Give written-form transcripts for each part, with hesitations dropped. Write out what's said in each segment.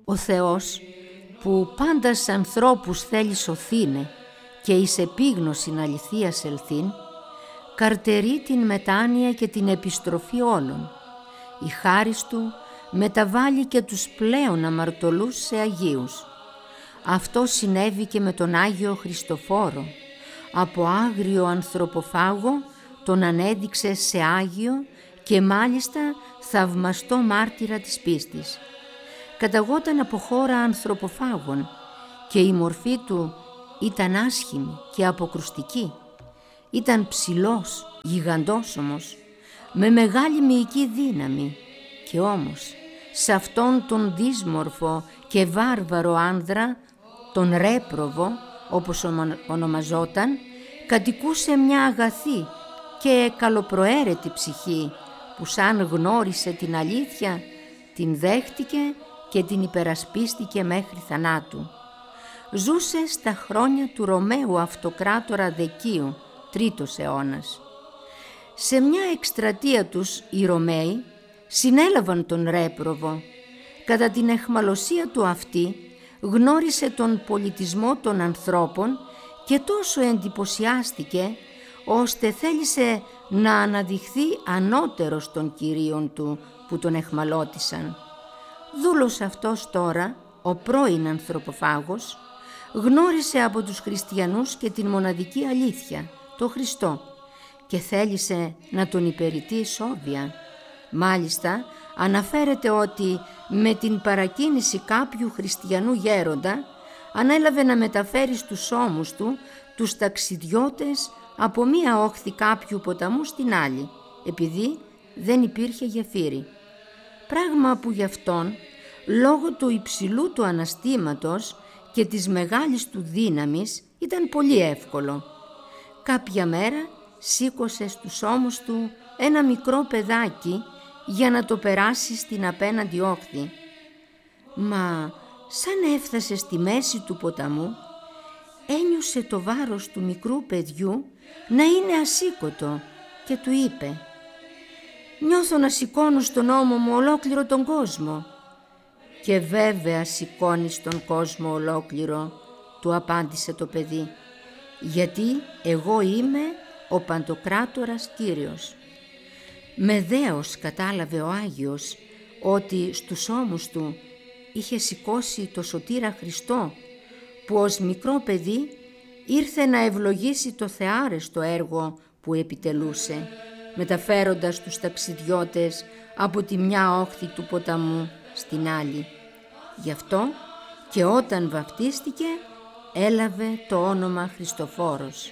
Ο Θεός, που πάντα σ' ανθρώπους θέλει σωθήνε και εις επίγνωσιν αληθείας ελθύν, καρτερεί την μετάνοια και την επιστροφή όλων. Η χάρις του μεταβάλλει και τους πλέον αμαρτωλούς σε αγίους. Αυτό συνέβη και με τον Άγιο Χριστοφόρο. Από άγριο ανθρωποφάγο τον ανέδειξε σε Άγιο και μάλιστα θαυμαστό μάρτυρα της πίστης. Καταγόταν από χώρα ανθρωποφάγων και η μορφή του ήταν άσχημη και αποκρουστική. Ήταν ψηλός, γιγαντόσωμος, με μεγάλη μυϊκή δύναμη, και όμως σε αυτόν τον δύσμορφο και βάρβαρο άνδρα, τον Ρέπροβο όπως ονομαζόταν, κατοικούσε μια αγαθή και καλοπροαίρετη ψυχή που σαν γνώρισε την αλήθεια την δέχτηκε και την υπερασπίστηκε μέχρι θανάτου. Ζούσε στα χρόνια του Ρωμαίου Αυτοκράτορα Δεκίου, 3ος αιώνας. Σε μια εκστρατεία τους οι Ρωμαίοι συνέλαβαν τον Ρέπροβο. Κατά την αιχμαλωσία του αυτή γνώρισε τον πολιτισμό των ανθρώπων και τόσο εντυπωσιάστηκε ώστε θέλησε να αναδειχθεί ανώτερος των κυρίων του που τον αιχμαλώτισαν. Δούλος αυτός τώρα, ο πρώην ανθρωποφάγος, γνώρισε από τους χριστιανούς και την μοναδική αλήθεια, το Χριστό, και θέλησε να τον υπηρετεί σόβια. Μάλιστα αναφέρεται ότι με την παρακίνηση κάποιου χριστιανού γέροντα ανέλαβε να μεταφέρει στους ώμους του τους ταξιδιώτες από μία όχθη κάποιου ποταμού στην άλλη, επειδή δεν υπήρχε γεφύρι. Πράγμα που γι' αυτόν, λόγω του υψηλού του αναστήματος και της μεγάλης του δύναμης, ήταν πολύ εύκολο. Κάποια μέρα σήκωσε στους ώμους του ένα μικρό παιδάκι για να το περάσει στην απέναντι όχθη. Μα σαν έφτασε στη μέση του ποταμού, ένιωσε το βάρος του μικρού παιδιού να είναι ασήκωτο και του είπε «Νιώθω να σηκώνω στον ώμο μου ολόκληρο τον κόσμο». «Και βέβαια σηκώνεις τον κόσμο ολόκληρο», του απάντησε το παιδί, «γιατί εγώ είμαι ο Παντοκράτορας Κύριος». Με δέος κατάλαβε ο Άγιος ότι στους ώμους του είχε σηκώσει το σωτήρα Χριστό, που ως μικρό παιδί ήρθε να ευλογήσει το θεάρεστο έργο που επιτελούσε, μεταφέροντας τους ταξιδιώτες από τη μια όχθη του ποταμού στην άλλη. Γι' αυτό και όταν βαπτίστηκε έλαβε το όνομα Χριστοφόρος.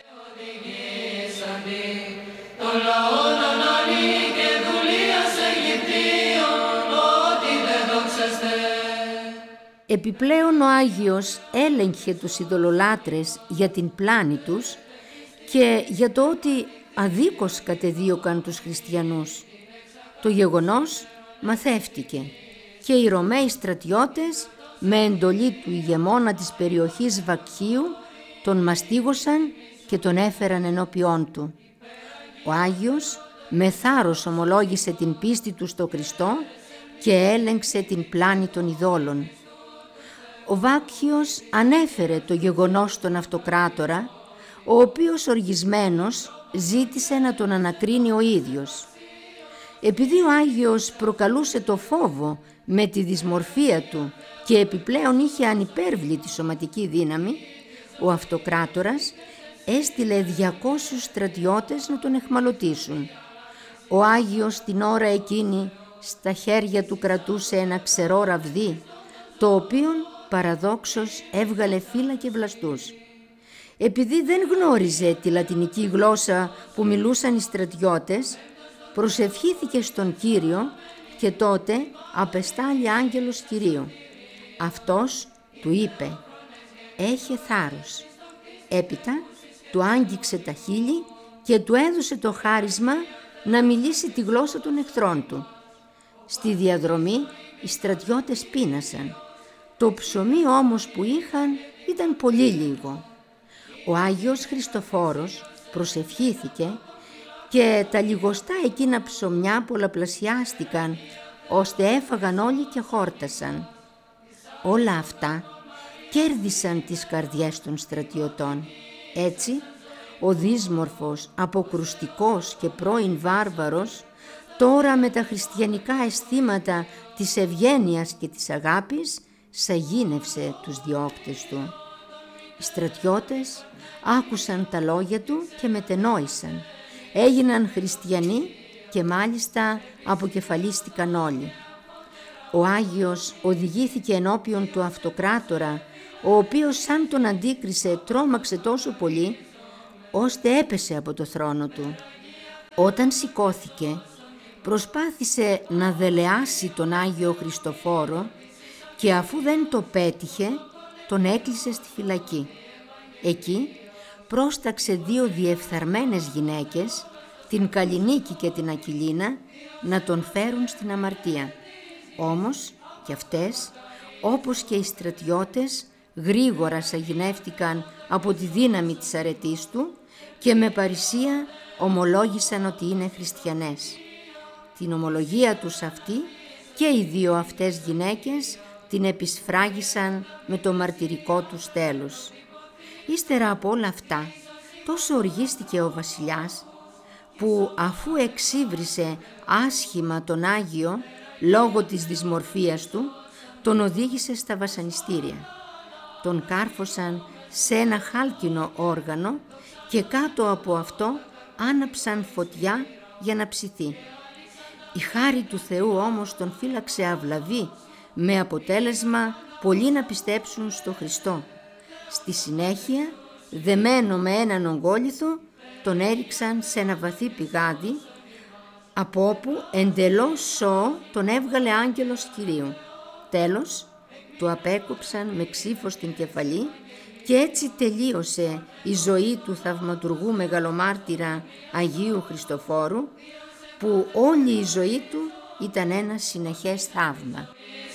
Επιπλέον ο Άγιος έλεγχε τους ειδωλολάτρες για την πλάνη τους και για το ότι αδίκως κατεδίωκαν τους χριστιανούς. Το γεγονός μαθεύτηκε και οι Ρωμαίοι στρατιώτες με εντολή του ηγεμόνα της περιοχής Βακχίου τον μαστίγωσαν και τον έφεραν ενώπιόν του. Ο Άγιος με θάρρος ομολόγησε την πίστη του στο Χριστό και έλεγξε την πλάνη των ειδόλων. Ο Βάκχιος ανέφερε το γεγονός στον Αυτοκράτορα, ο οποίος οργισμένος ζήτησε να τον ανακρίνει ο ίδιος. Επειδή ο Άγιος προκαλούσε το φόβο με τη δυσμορφία του και επιπλέον είχε ανυπέρβλητη σωματική δύναμη, ο Αυτοκράτορας έστειλε 200 στρατιώτες να τον αιχμαλωτήσουν. Ο Άγιος την ώρα εκείνη στα χέρια του κρατούσε ένα ξερό ραβδί, το οποίο παραδόξως έβγαλε φύλλα και βλαστούς. Επειδή δεν γνώριζε τη λατινική γλώσσα που μιλούσαν οι στρατιώτες, προσευχήθηκε στον Κύριο και τότε απεστάλλει άγγελος Κυρίου. Αυτός του είπε «Έχε θάρρος». Έπειτα του άγγιξε τα χείλη και του έδωσε το χάρισμα να μιλήσει τη γλώσσα των εχθρών του. Στη διαδρομή οι στρατιώτες πείνασαν. Το ψωμί όμως που είχαν ήταν πολύ λίγο. Ο Άγιος Χριστοφόρος προσευχήθηκε και τα λιγοστά εκείνα ψωμιά πολλαπλασιάστηκαν, ώστε έφαγαν όλοι και χόρτασαν. Όλα αυτά κέρδισαν τις καρδιές των στρατιωτών. Έτσι, ο δύσμορφος, αποκρουστικός και πρώην βάρβαρος, τώρα με τα χριστιανικά αισθήματα της ευγένειας και της αγάπης, σαγίνευσε τους διώκτες του. Οι στρατιώτες άκουσαν τα λόγια του και μετενόησαν. Έγιναν χριστιανοί και μάλιστα αποκεφαλίστηκαν όλοι. Ο Άγιος οδηγήθηκε ενώπιον του αυτοκράτορα, ο οποίος σαν τον αντίκρισε τρόμαξε τόσο πολύ, ώστε έπεσε από το θρόνο του. Όταν σηκώθηκε, προσπάθησε να δελεάσει τον Άγιο Χριστοφόρο και αφού δεν το πέτυχε, τον έκλεισε στη φυλακή. Εκεί πρόσταξε 2 διεφθαρμένες γυναίκες, την Καλλινίκη και την Ακυλίνα, να τον φέρουν στην αμαρτία. Όμως και αυτές, όπως και οι στρατιώτες, γρήγορα σαγηνεύτηκαν από τη δύναμη της αρετής του και με παρησία ομολόγησαν ότι είναι χριστιανές. Την ομολογία τους αυτή και οι 2 αυτές γυναίκες την επισφράγισαν με το μαρτυρικό τους τέλος. Ύστερα από όλα αυτά, τόσο οργίστηκε ο βασιλιάς, που αφού εξύβρισε άσχημα τον Άγιο λόγω της δυσμορφίας του, τον οδήγησε στα βασανιστήρια. Τον κάρφωσαν σε ένα χάλκινο όργανο και κάτω από αυτό άναψαν φωτιά για να ψηθεί. Η χάρη του Θεού όμως τον φύλαξε αυλαβή, με αποτέλεσμα πολλοί να πιστέψουν στο Χριστό. Στη συνέχεια, δεμένο με έναν ογκόλιθο, τον έριξαν σε ένα βαθύ πηγάδι, από όπου εντελώς σώο τον έβγαλε άγγελος Κυρίου. Τέλος, του απέκοψαν με ξύφο στην κεφαλή και έτσι τελείωσε η ζωή του θαυματουργού μεγαλομάρτυρα Αγίου Χριστοφόρου, που όλη η ζωή του ήταν ένα συνεχές θαύμα.